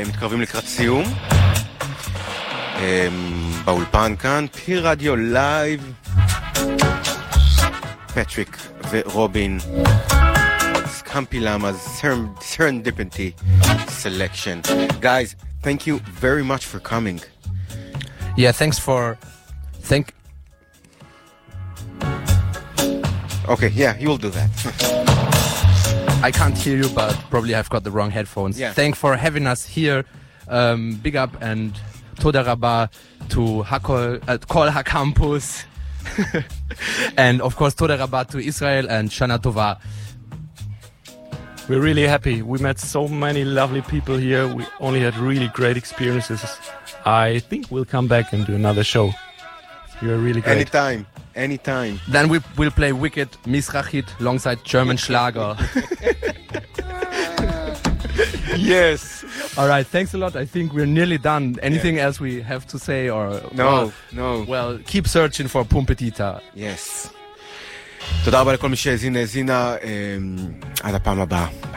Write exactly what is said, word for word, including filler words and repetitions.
מתקרבים לקראת סיום. באולפן כאן, פי רדיו לייב. פטריק ורובין. Scampy Lama's Serendipity selection. Guys, thank you very much for coming. Yeah, thanks for... Thank... Okay, yeah, you'll do that. I can't hear you, but probably I've got the wrong headphones. Yeah. Thanks for having us here. Um, big up and Toda Rabah to Hakol, uh, Kol HaCampus. And of course Toda Rabah to Israel and Shana Tova. We're really happy. We met so many lovely people here. We only had really great experiences. I think we'll come back and do another show. You're really great. Anytime, anytime. Then we will play Wicked Mizrachit alongside German Schlager. Yes. All right, thanks a lot. I think we're nearly done. Anything yeah. else we have to say? Or No, well, no. Well, keep searching for Pumpetita. Yes. תודה רבה לכל מי שהאזין, האזינה. עד הפעם הבאה.